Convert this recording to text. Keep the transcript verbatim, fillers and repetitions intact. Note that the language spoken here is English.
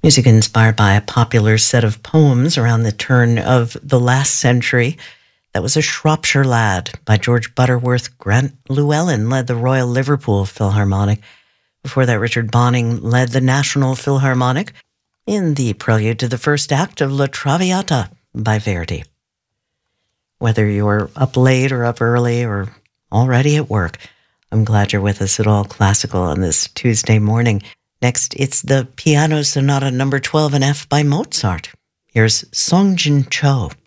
Music inspired by a popular set of poems around the turn of the last century. That was A Shropshire Lad by George Butterworth. Grant Llewellyn led the Royal Liverpool Philharmonic. Before that, Richard Bonning led the National Philharmonic in the prelude to the first act of La Traviata by Verdi. Whether you're up late or up early or already at work, I'm glad you're with us at All Classical on this Tuesday morning. Next, it's the Piano Sonata number twelve in F by Mozart. Here's Song Jin Cho.